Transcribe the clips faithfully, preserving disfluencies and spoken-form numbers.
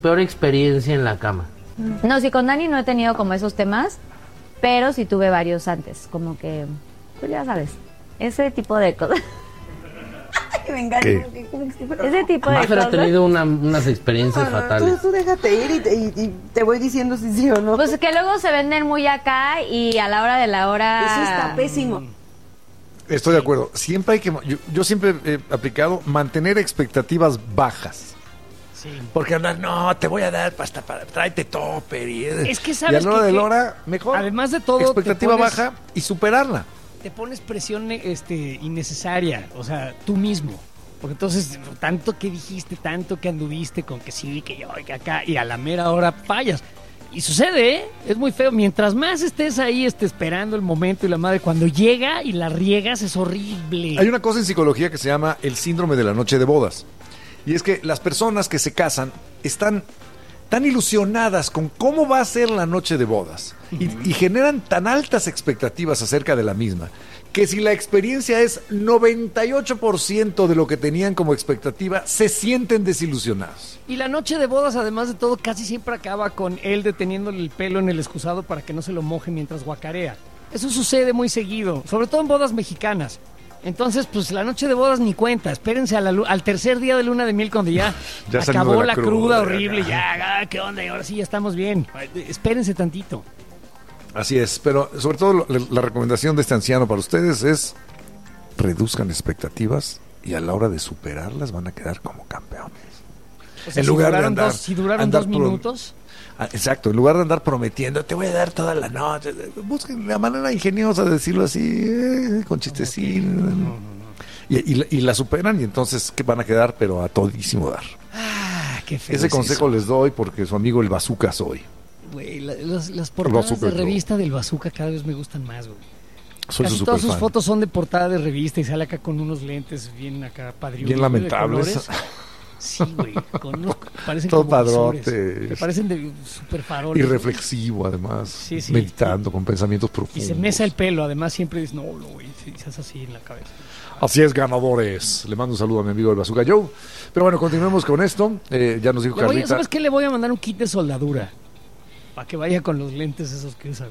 peor experiencia en la cama? No, sí, con Dani no he tenido como esos temas, pero sí tuve varios antes, como que, pues ya sabes, ese tipo de cosas. Me encanta. Ese tipo de Mafer cosas. ha tenido una, unas experiencias No, no, fatales. Tú, tú déjate ir y te, y, y te voy diciendo si sí o no. Pues que luego se venden muy acá y a la hora de la hora... Eso está pésimo. Estoy de acuerdo. Siempre hay que... Yo, yo siempre he aplicado mantener expectativas bajas. Sí. Porque andar, no, te voy a dar pasta para... Tráete topper. Y, Es que y sabes a la hora que- de que- la hora, mejor. Además de todo, expectativa te pones- baja y superarla. Te pones presión este, innecesaria, o sea, tú mismo. Porque entonces, tanto que dijiste, tanto que anduviste con que sí, que yo, que acá, y a la mera hora fallas. Y sucede, ¿eh? Es muy feo. Mientras más estés ahí este, esperando el momento y la madre, cuando llega y la riegas es horrible. Hay una cosa en psicología que se llama el síndrome de la noche de bodas. Y es que las personas que se casan están tan ilusionadas con cómo va a ser la noche de bodas y, y generan tan altas expectativas acerca de la misma, que si la experiencia es noventa y ocho por ciento de lo que tenían como expectativa, se sienten desilusionados. Y la noche de bodas, además de todo, casi siempre acaba con él deteniéndole el pelo en el excusado para que no se lo moje mientras guacarea. Eso sucede muy seguido, sobre todo en bodas mexicanas. Entonces, pues la noche de bodas ni cuenta. Espérense a la lu- al tercer día de luna de miel cuando ya, Ya salimos acabó de la la cruda, cruda, horrible. acá. Ya, ah, ¿qué onda? Y ahora sí ya estamos bien. Espérense tantito. Así es, pero sobre todo lo- la recomendación de este anciano para ustedes es reduzcan expectativas y a la hora de superarlas van a quedar como campeones. O sea, En si lugar de duraron, andar- dos, si duraron andar dos pro- minutos, Ah, exacto, en lugar de andar prometiendo, te voy a dar toda la noche, busquen la manera ingeniosa de decirlo así, eh, con chistecín. Y, y la- y la superan y entonces que van a quedar, pero a todísimo dar. ah, qué feo Ese es consejo eso. les doy porque su amigo el bazooka soy. Güey, la- las, las portadas Bazooka de Joe. revista del Bazooka cada vez me gustan más, güey. Soy Casi su todas sus superfan. fotos son de portada de revista y sale acá con unos lentes bien acá padriudos. Bien lamentables. Sí, güey, con unos parecen Todo como padrote. visores. Me parecen de super faroles. Y reflexivo además, Sí, sí. meditando con pensamientos Y profundos. se mesa el pelo, además siempre dices, no, no, güey, si estás así en la cabeza. Así es, ganadores. Le mando un saludo a mi amigo el Bazooka Joe. Pero bueno, continuemos con esto. Eh, ya nos dijo Le voy a- Carlita. ¿Sabes qué? Le voy a mandar un kit de soldadura para que vaya con los lentes esos que usan.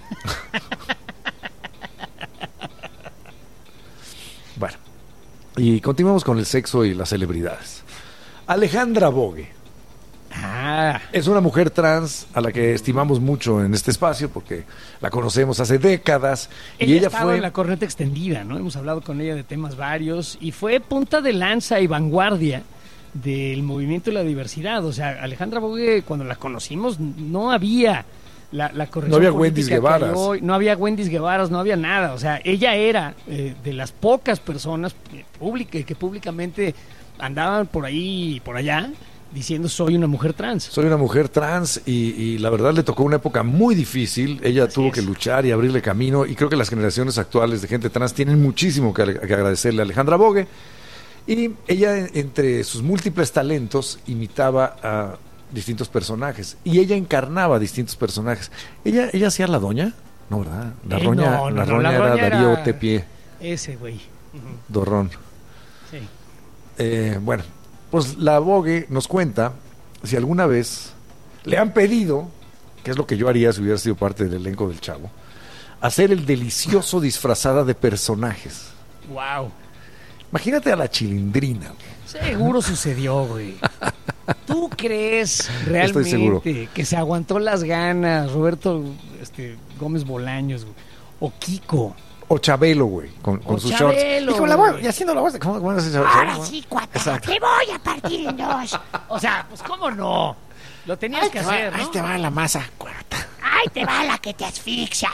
Bueno, y continuamos con el sexo y las celebridades. Alejandra Bogue Ah, es una mujer trans a la que estimamos mucho en este espacio porque la conocemos hace décadas ella y ella estaba fue en la corriente extendida, ¿no? Hemos hablado con ella de temas varios y fue punta de lanza y vanguardia del movimiento de la diversidad. O sea, Alejandra Bogue, cuando la conocimos, no había la, la corrección No había política Wendy's que hay Guevaras. hoy, no había Wendy's Guevaras, no había nada. O sea, ella era eh, de las pocas personas eh, pública- que públicamente andaban por ahí y por allá diciendo soy una mujer trans. Soy una mujer trans y, y la verdad le tocó una época muy difícil. Ella Así tuvo es. que luchar y abrirle camino y creo que las generaciones actuales de gente trans tienen muchísimo que, que agradecerle a Alejandra Bogue. Y ella, en- entre sus múltiples talentos, imitaba a distintos personajes y ella encarnaba distintos personajes. ¿Ella, ella hacía la doña? No, ¿verdad? La Eh, roña, no, no, la no, roña la era roña Darío era- Tepié, Ese güey. Dorrón. Sí. Eh, bueno, pues la Bogue nos cuenta si alguna vez le han pedido, que es lo que yo haría si hubiera sido parte del elenco del Chavo, hacer el delicioso disfrazada de personajes. Wow. Imagínate a la Chilindrina. Seguro sucedió, güey. ¿Tú crees Estoy seguro. realmente que se aguantó las ganas Roberto este, Gómez Bolaños güey, o Kiko? O Chabelo, güey, con, con O sus Chabelo, shorts. Y, con la voz, güey. y haciendo la voz de... ¿Cómo, cómo hace Chabelo? Ahora sí, cuata, Exacto. te voy a partir en dos. O sea, pues cómo no. Lo tenías Ahí que te va, hacer, ahí ¿no? te va la masa, cuata. Ahí te va la que te asfixia.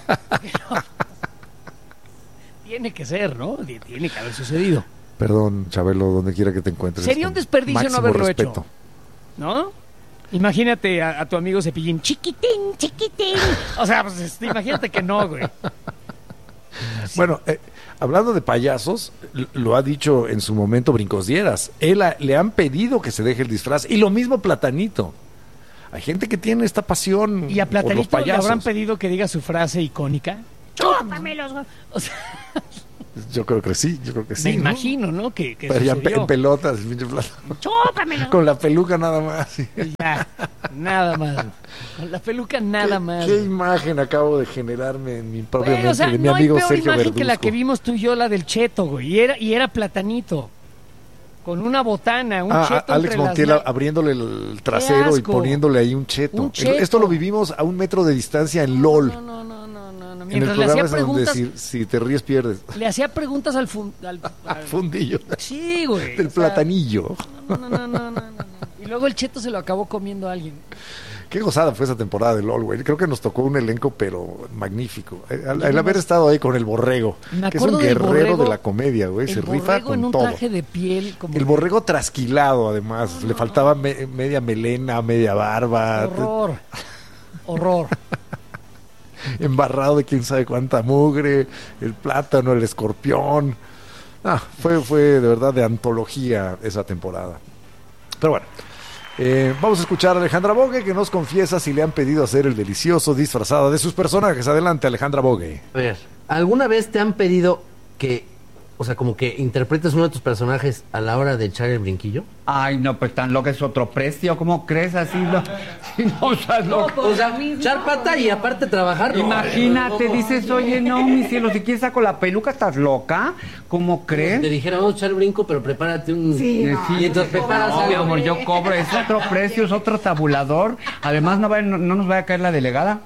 Tiene que ser, ¿no? Tiene que haber sucedido. Perdón, Chabelo, donde quiera que te encuentres. Sería un con desperdicio no máximo haberlo respeto. hecho. ¿No? Imagínate a, a tu amigo Cepillín, chiquitín, chiquitín. O sea, pues este, imagínate que no, güey. Bueno, eh, hablando de payasos, l- lo ha dicho en su momento Brincos Dieras. Él ha- le han pedido que se deje el disfraz. Y lo mismo Platanito. Hay gente que tiene esta pasión ¿Y a por los Platanito le payasos. habrán pedido que diga su frase icónica? Chúpame los... O sea, Yo creo que sí, yo creo que sí. Me ¿no? imagino, ¿no? Que, que Pero ya en, pe- sucedió. en pelotas, el pinche plato. Chúpamelo. Con la peluca nada más. sí. Ya, nada más. Con la peluca nada ¿Qué, más. ¿Qué imagen acabo de generarme en mi propia Güey, mente o sea, de mi no hay amigo peor Sergio imagen que la Verduzco? que vimos tú y yo, la del cheto, güey. Y era, y era platanito. Con una botana, un Ah, cheto Alex entre Montiel las... abriéndole el trasero y asco! poniéndole ahí un cheto. Un cheto. Esto lo vivimos a un metro de distancia en LOL. No, no, no, no, no, no. en el Mientras le programa hacía es donde preguntas, si, si te ríes pierdes. le hacía preguntas al, fun- al, al- Fundillo. Sí, güey. Del o sea, platanillo. No, no, no, no, no, no, no. Y luego el cheto se lo acabó comiendo a alguien. Qué gozada fue esa temporada de LOL, güey. Creo que nos tocó un elenco, pero magnífico. El, el Yo haber nomás- estado ahí con el borrego, Me que es un acuerdo del guerrero borrego- de la comedia, güey. Se El rifa borrego con en un todo. traje de piel como El de- borrego trasquilado, además. Le faltaba me- media melena, media barba. Horror. Horror. Embarrado de quién sabe cuánta mugre. El plátano, el escorpión. Ah, fue, fue de verdad de antología esa temporada. Pero bueno. Eh, vamos a escuchar a Alejandra Bogue, que nos confiesa si le han pedido hacer el delicioso disfrazada de sus personajes. Adelante, Alejandra Bogue. A ver, ¿alguna vez te han pedido que, o sea, como que interpretes uno de tus personajes a la hora de echar el brinquillo? Ay, no, pues tan loco es otro precio. ¿Cómo crees así? No, si no usas loco. O sea, echar pata y aparte trabajar. Imagínate, dices, oye, no, mi cielo, si quieres saco la peluca, ¿estás loca? ¿Cómo Te crees? dijera, vamos a echar el brinco, pero prepárate un... Sí, Eh, no. sí, Y entonces preparas no, mi algo. amor, yo cobro, es otro precio, es otro tabulador. Además, no, va, no, no nos va a caer la delegada.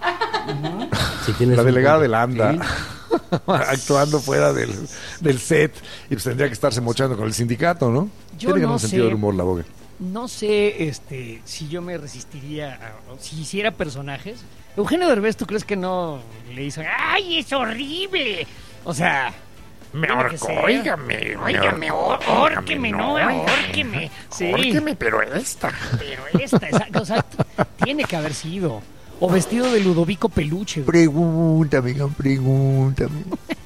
Si tienes La un delegada punto. de la ANDA. Actuando fuera del, del set. Y pues tendría que estarse mochando con el sindicato, ¿no? Yo Tiene que no un sentido sé. del humor la Bogue. No sé este, si yo me resistiría a, o si hiciera personajes. Eugenio Derbez, ¿tú crees que no le hizo? ¡Ay, es horrible! O sea, Me tiene que ahorco, ser. óigame, óigame, ó- órqueme, no, órqueme. Sí. Órqueme, pero esta. Pero esta, exacto, o sea, t- tiene que haber sido. O vestido de Ludovico Peluche. güey. Pregúntame, pregúntame.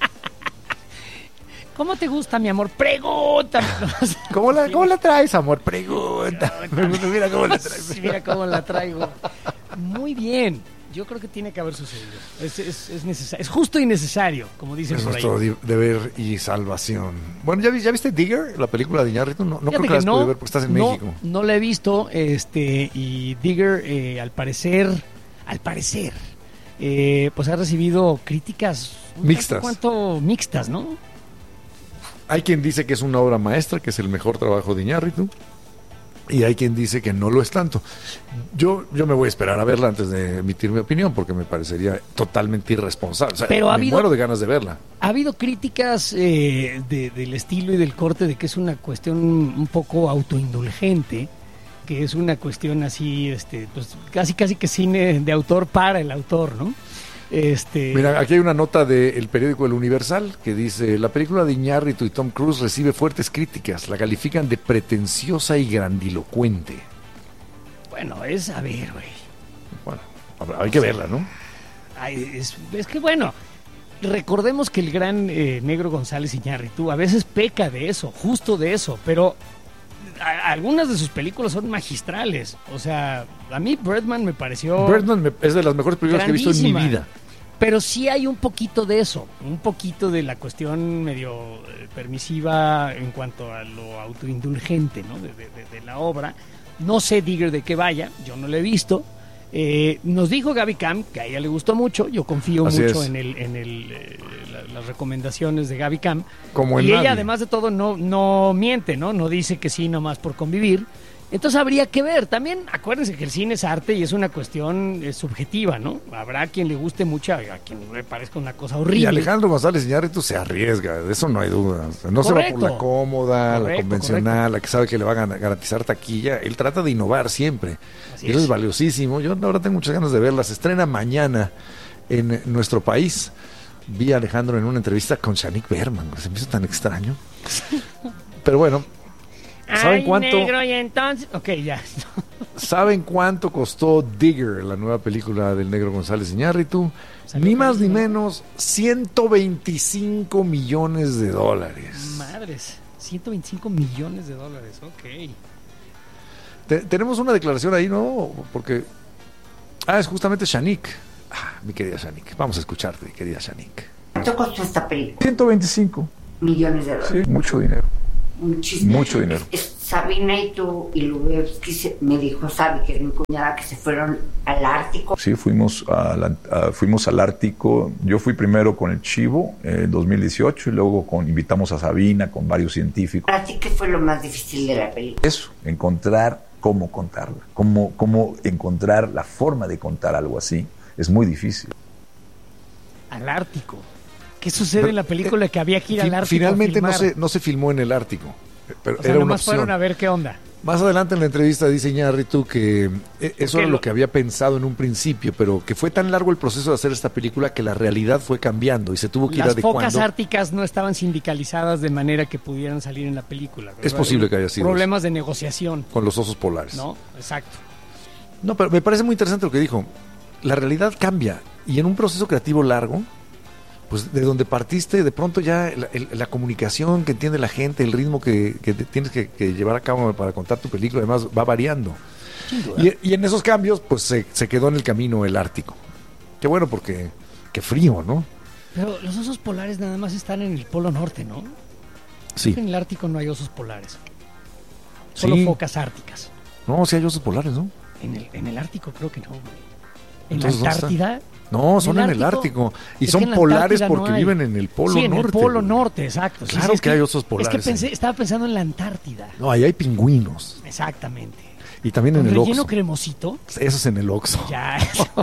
¿Cómo te gusta, mi amor? Pregúntame. O sea, ¿Cómo la, ¿Cómo la traes, amor? Pregunta. Mira cómo la traes. sí, mira cómo la traigo. Muy bien. Yo creo que tiene que haber sucedido. Es, es, es, necesario, es justo y necesario, como dicen Es por ahí. nuestro di- deber y salvación. Bueno, ¿ya, vi- ¿ya viste Digger, la película de Iñárritu? No, no creo Fíjate que la has no, podido ver porque estás en no, México. No la he visto, este, y Digger, eh, al parecer, al parecer, eh, pues ha recibido críticas un Mixtas. tanto cuanto mixtas, ¿no? Hay quien dice que es una obra maestra, que es el mejor trabajo de Iñárritu, y hay quien dice que no lo es tanto. Yo, yo me voy a esperar a verla antes de emitir mi opinión, porque me parecería totalmente irresponsable. O sea, Pero ha me habido- muero de ganas de verla. Ha habido críticas eh, de- del estilo y del corte de que es una cuestión un poco autoindulgente, que es una cuestión así, este, pues casi casi que cine de autor para el autor, ¿no? Este, Mira, aquí hay una nota del periódico El Universal que dice: la película de Iñárritu y Tom Cruise recibe fuertes críticas, la califican de pretenciosa y grandilocuente. bueno, es a ver, güey. Bueno, habrá- hay que verla, ¿no? Ay, es, es que bueno, recordemos que el gran eh, Negro González Iñárritu a veces peca de eso, justo de eso, pero a- algunas de sus películas son magistrales. O sea, a mí Birdman me pareció Birdman me- es de las mejores películas que he visto en mi grandísima. vida. Pero sí hay un poquito de eso, un poquito de la cuestión medio eh, permisiva en cuanto a lo autoindulgente, ¿no? de, de- de- de la obra. No sé Digger de qué vaya, yo no lo he visto. Eh, nos dijo Gaby Cam que a ella le gustó mucho, yo confío Así mucho es. en el, en el, eh, la- las recomendaciones de Gaby Cam. Como en y nadie. ella además de todo no, no miente, ¿no? No dice que sí nomás por convivir. Entonces habría que ver. También acuérdense que el cine es arte y es una cuestión eh, subjetiva, ¿no? Habrá quien le guste mucho, a quien le parezca una cosa horrible. Y Alejandro González Iñárritu se arriesga, de eso no hay duda. O sea, no se va por Correcto. la cómoda, la Correcto, convencional, la que sabe que le va a gan- garantizar taquilla. Él trata de innovar siempre. Así y eso es. es. valiosísimo. Yo ahora tengo muchas ganas de verla. Se estrena mañana en nuestro país. Vi a Alejandro en una entrevista con Shanik Berman. Se me hizo tan extraño. Pero bueno, ¿saben Ay, cuánto? negro, y entonces... Ok, ya. ¿Saben cuánto costó Digger, la nueva película del Negro González Iñárritu? Salió Ni más ni carísimo. menos, ciento veinticinco millones de dólares. Madres, ciento veinticinco millones de dólares, ok. Te- tenemos una declaración ahí, ¿no? Porque... Ah, es justamente Shanik. Ah, mi querida Shanik. Vamos a escucharte, querida Shanik. ¿Cuánto costó esta película? ciento veinticinco. millones de dólares. Sí, mucho dinero. Muchísimo. Mucho dinero. Es- Sabina y tú y Lubevsky se- me dijo, Sabi, que es mi cuñada, que se fueron al Ártico. Sí, fuimos, a la- a- fuimos al Ártico. Yo fui primero con el Chivo en eh, dos mil dieciocho y luego con, invitamos a Sabina con varios científicos. Para ti, ¿qué fue lo más difícil de la película? Eso, encontrar cómo contarla, cómo, cómo encontrar la forma de contar algo así. Es muy difícil. Al Ártico. ¿Qué sucede en la película que había que ir Fi- al Ártico? Finalmente a no filmar? se, no se filmó en el Ártico, pero O sea, era una nomás opción. fueron a ver qué onda. Más adelante en la entrevista dice Iñárritu que eh, eso era lo- lo que había pensado en un principio, pero que fue tan largo el proceso de hacer esta película que la realidad fue cambiando y se tuvo que ir Las adecuando. focas árticas no estaban sindicalizadas de manera que pudieran salir en la película. Es posible que haya sido Problemas de negociación, Con los osos polares. ¿no? Exacto. No, pero me parece muy interesante lo que dijo. La realidad cambia y en un proceso creativo largo, pues de donde partiste, de pronto ya la, el- la comunicación que entiende la gente, el ritmo que, que te tienes que, que llevar a cabo para contar tu película, además va variando. Y, y en esos cambios, pues se, se quedó en el camino el Ártico. Qué bueno porque qué frío, ¿no? Pero los osos polares nada más están en el Polo Norte, ¿no? Sí. En el Ártico no hay osos polares. Solo Sí. focas árticas. No, sí hay osos polares, ¿no? En el, en el Ártico creo que no, güey. En Entonces, la ¿dónde están? Antártida. No, son en el Ártico. Y Es son que en la polares Antártida no porque hay. viven en el Polo sí, en Norte. el Polo güey. Norte, exacto. Sí, Claro sí, es que hay osos polares Es que pensé, ahí. estaba pensando en la Antártida. No, ahí hay pingüinos. Exactamente. Y también Con en el relleno Oxxo. cremosito. Eso es en el Oxxo. Ya.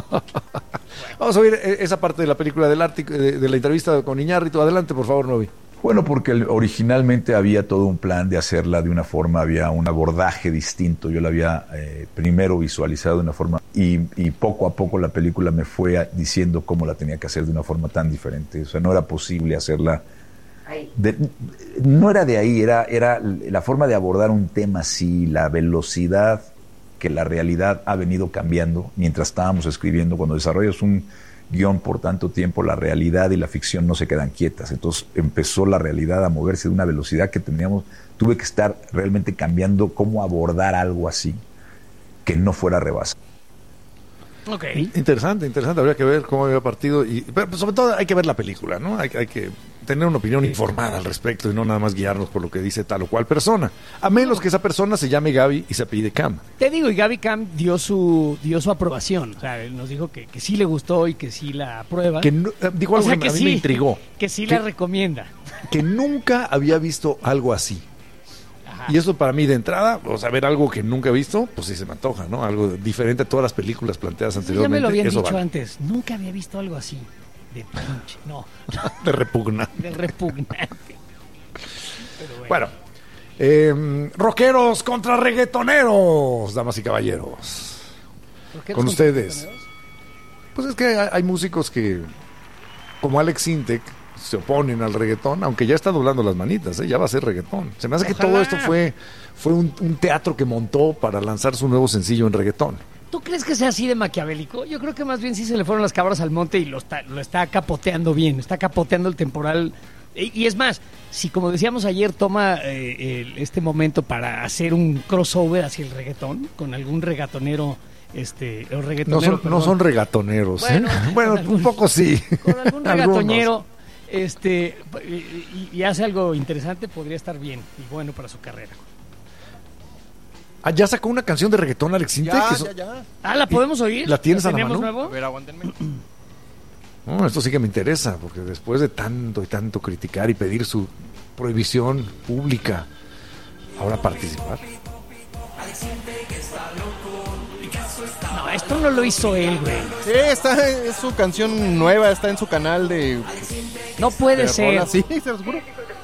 Vamos a ver eh, esa parte de la película del Ártico, de, de la entrevista con Iñárritu. Adelante, por favor, Novi. Bueno, porque el- originalmente había todo un plan de hacerla de una forma, había un abordaje distinto. Yo la había eh, primero visualizado de una forma y, y poco a poco la película me fue a- diciendo cómo la tenía que hacer de una forma tan diferente. O sea, no era posible hacerla. de- no era de ahí, era, era la forma de abordar un tema así, la velocidad que la realidad ha venido cambiando mientras estábamos escribiendo. Cuando desarrollas un guión por tanto tiempo, la realidad y la ficción no se quedan quietas. Entonces empezó la realidad a moverse de una velocidad que teníamos. Tuve que estar realmente cambiando cómo abordar algo así que no fuera rebasado. Ok. Interesante, interesante. Habría que ver cómo había partido. Y, pero pues, sobre todo hay que ver la película, ¿no? Hay, hay que tener una opinión informada al respecto y no nada más guiarnos por lo que dice tal o cual persona. A menos que esa persona se llame Gaby y se apellide Cam. Te digo, y Gaby Cam dio su dio su aprobación. O sea, él nos dijo que, que sí le gustó y que sí la aprueba. Que no- eh, dijo O algo sea, que a mí sí, me intrigó. Que sí Que- la recomienda. Que nunca había visto algo así. Y eso para mí de entrada, o sea, ver algo que nunca he visto, pues sí se me antoja, ¿no? Algo diferente a todas las películas planteadas Ya anteriormente. me lo habían eso dicho vale. antes. Nunca había visto algo así. De pinche. No. De repugna. De repugnante. Bueno, eh, rockeros contra reggaetoneros, damas y caballeros. ¿Rockeros Con contra ustedes. Pues es que hay, hay músicos que, como Alex Sintek, se oponen al reggaetón, aunque ya está doblando las manitas, ¿eh? Ya va a ser reggaetón. Se me hace que Ojalá. todo esto fue, fue un, un teatro que montó para lanzar su nuevo sencillo en reggaetón. ¿Tú crees que sea así de maquiavélico? Yo creo que más bien sí se le fueron las cabras al monte y lo está, lo está capoteando bien, está capoteando el temporal. Y, y es más, si como decíamos ayer toma eh, el- este momento para hacer un crossover hacia el reggaetón, con algún reggaetonero, este, o No reggaetonero, son, no perdón, son reggaetoneros, Bueno, ¿eh? con Bueno, algún- un poco sí. con algún Algunos. reggaetonero, este, y, y hace algo interesante, podría estar bien y bueno para su carrera. Ah, ya sacó una canción de reggaetón Alex Sintek. Ya, Eso- ya, ya. Ah, ¿la podemos oír? ¿La tienes a la tenemos mano? nuevo? A ver, aguántenme. No, esto sí que me interesa, porque después de tanto y tanto criticar y pedir su prohibición pública, ahora participar. No, esto no lo hizo él, güey. Sí, está, es su canción nueva, está en su canal de... No puede de ser. rolas. Sí, se los juro.